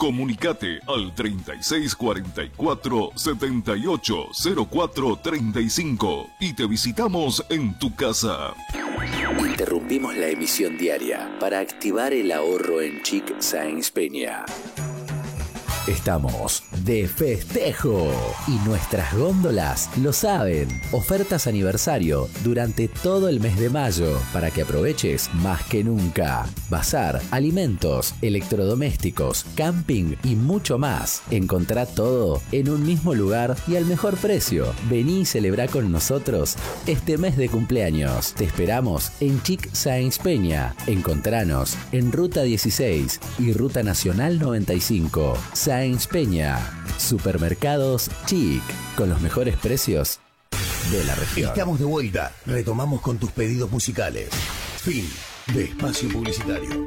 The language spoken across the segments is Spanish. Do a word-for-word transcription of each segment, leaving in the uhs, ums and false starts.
Comunicate al treinta y seis cuarenta y cuatro, setenta y ocho cero cuatro treinta y cinco y te visitamos en tu casa. Interrumpimos la emisión diaria para activar el ahorro en Chic Sáenz Peña. Estamos de festejo y nuestras góndolas lo saben. Ofertas aniversario durante todo el mes de mayo para que aproveches más que nunca. Bazar, alimentos, electrodomésticos, camping y mucho más. Encontrá todo en un mismo lugar y al mejor precio. Vení y celebra con nosotros este mes de cumpleaños. Te esperamos en Chic Sáenz Peña. Encontranos en Ruta dieciséis y Ruta Nacional noventa y cinco. Sáenz Peña. Supermercados Chic, con los mejores precios de la región. Estamos de vuelta. Retomamos con tus pedidos musicales. Fin de espacio publicitario.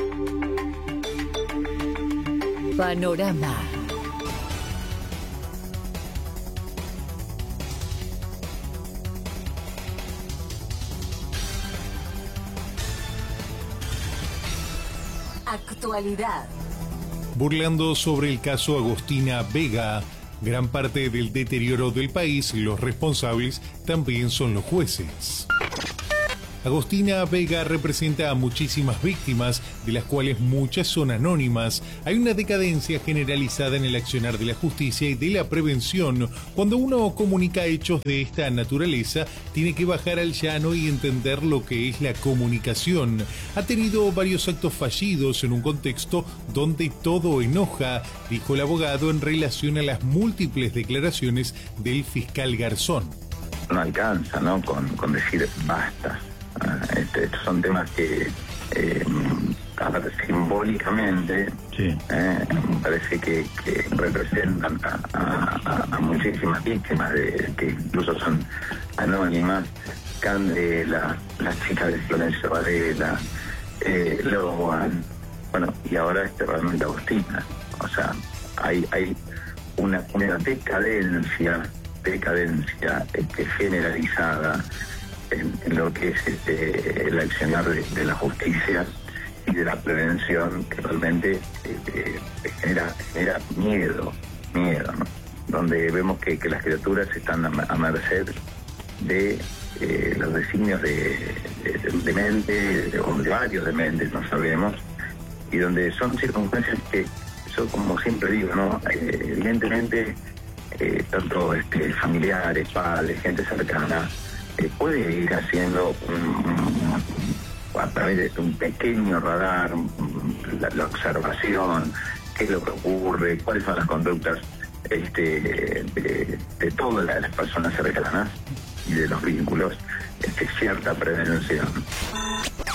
Panorama. Actualidad. Burlando sobre el caso Agostina Vega, gran parte del deterioro del país, los responsables también son los jueces. Agostina Vega representa a muchísimas víctimas, de las cuales muchas son anónimas. Hay una decadencia generalizada en el accionar de la justicia y de la prevención. Cuando uno comunica hechos de esta naturaleza, tiene que bajar al llano y entender lo que es la comunicación. Ha tenido varios actos fallidos en un contexto donde todo enoja, dijo el abogado en relación a las múltiples declaraciones del fiscal Garzón. No alcanza, ¿no? Con, con decir basta. Este, estos son temas que eh, simbólicamente sí. eh, me parece que, que representan a, a, a muchísimas víctimas de, que incluso son anónimas. Candela, la chica de Florencio Varela, eh, Logan, bueno, y ahora este realmente Agostina. O sea, hay, hay una, una decadencia, decadencia este, generalizada En, en lo que es este, el accionar de, de la justicia y de la prevención, que realmente eh, genera, genera miedo, miedo, ¿no? Donde vemos que, que las criaturas están a, a merced de eh, los designios de, de, de, de mente, de, o de varios dementes, no sabemos, y donde son circunstancias que, yo como siempre digo, ¿no? Eh, evidentemente, eh, tanto este, familiares, padres, gente cercana, Eh, puede ir haciendo un, un, a través de un pequeño radar la, la observación, qué es lo que ocurre, cuáles son las conductas este, de, de todas las personas cercanas y de los vínculos, este, cierta prevención.